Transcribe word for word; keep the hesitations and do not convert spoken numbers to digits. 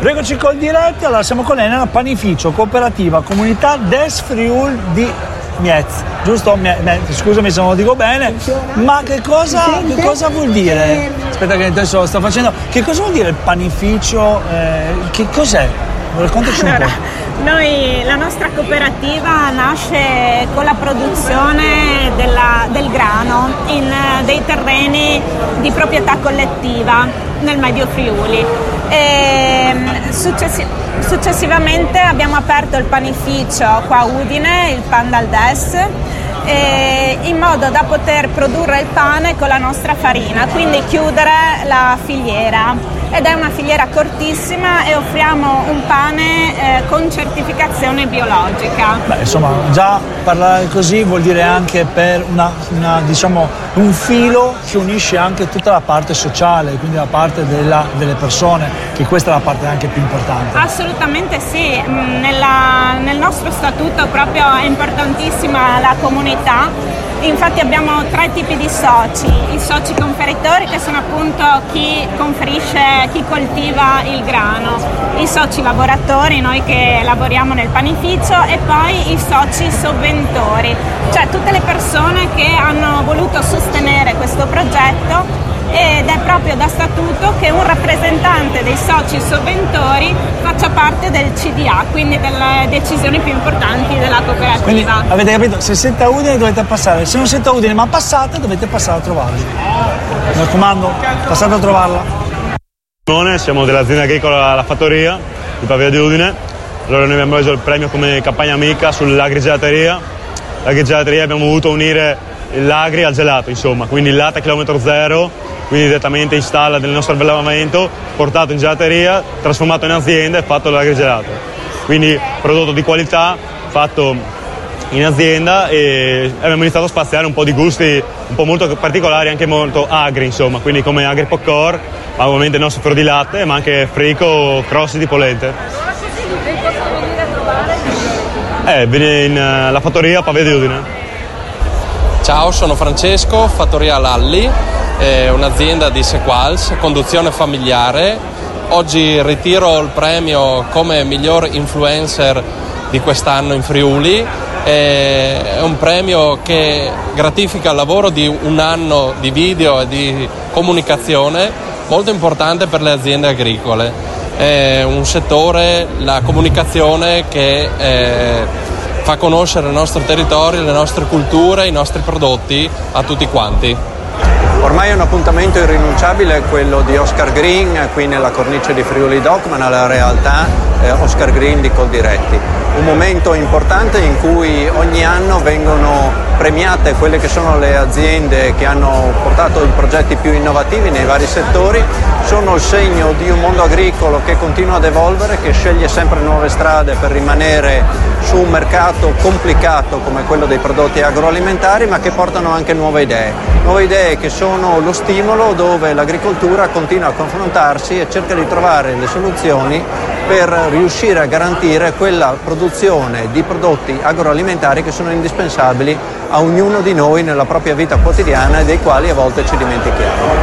Rieccoci col diretto, allora siamo con lei nella panificio cooperativa comunità des Friul di Miez, giusto? Scusami se non lo dico bene, ma che cosa, che cosa vuol dire? Aspetta che adesso lo sto facendo. Che cosa vuol dire il panificio? Eh, che cos'è? Raccontaci un po'. Noi, la nostra cooperativa nasce con la produzione della, del grano in dei terreni di proprietà collettiva nel Medio Friuli. E successi- successivamente abbiamo aperto il panificio qua a Udine, il Pan dal Des, e in modo da poter produrre il pane con la nostra farina, quindi chiudere la filiera. Ed è una filiera cortissima e offriamo un pane eh, con certificazione biologica. Beh, insomma, già parlare così vuol dire anche per una, una, diciamo, un filo che unisce anche tutta la parte sociale, quindi la parte della, delle persone, che questa è la parte anche più importante. Assolutamente sì, Nella, nel nostro statuto proprio è importantissima la comunità. Infatti abbiamo tre tipi di soci: i soci conferitori, che sono appunto chi conferisce, chi coltiva il grano, i soci lavoratori, noi che lavoriamo nel panificio, e poi i soci sovventori, cioè tutte le persone che hanno voluto sostenere questo progetto. Ed è proprio da statuto che un rappresentante dei soci sovventori faccia parte del C D A, quindi delle decisioni più importanti della cooperativa. Quindi avete capito, se siete a Udine dovete passare, se non siete a Udine ma passate dovete passare a trovarli. Mi raccomando, passate a trovarla. Siamo dell'azienda agricola La Fattoria di Pavia di Udine. Allora noi abbiamo preso il premio come campagna amica sull'agrigelateria. L'agrigelateria abbiamo voluto unire l'agri al gelato, insomma, quindi il latte a chilometro zero, quindi direttamente in stalla del nostro allevamento, portato in gelateria, trasformato in azienda e fatto l'agrigelato. Quindi prodotto di qualità, fatto in azienda, e abbiamo iniziato a spaziare un po' di gusti un po' molto particolari, anche molto agri, insomma, quindi come agri popcorn, ovviamente il nostro fior di latte, ma anche frico, crossi di polente. Eh, viene in uh, La Fattoria, Pavia di Udine. Ciao, sono Francesco, Fattoria Lalli, è un'azienda di Sequals, conduzione familiare. Oggi ritiro il premio come miglior influencer di quest'anno in Friuli. È un premio che gratifica il lavoro di un anno di video e di comunicazione molto importante per le aziende agricole. È un settore, la comunicazione, che è fa conoscere il nostro territorio, le nostre culture, i nostri prodotti a tutti quanti. Ormai è un appuntamento irrinunciabile quello di Oscar Green qui nella cornice di Friuli Doc, ma nella realtà eh, Oscar Green di Coldiretti. Un momento importante in cui ogni anno vengono premiate quelle che sono le aziende che hanno portato i progetti più innovativi nei vari settori. Sono il segno di un mondo agricolo che continua ad evolvere, che sceglie sempre nuove strade per rimanere su un mercato complicato come quello dei prodotti agroalimentari, ma che portano anche nuove idee. Nuove idee che sono lo stimolo dove l'agricoltura continua a confrontarsi e cerca di trovare le soluzioni per riuscire a garantire quella produzione di prodotti agroalimentari che sono indispensabili a ognuno di noi nella propria vita quotidiana e dei quali a volte ci dimentichiamo.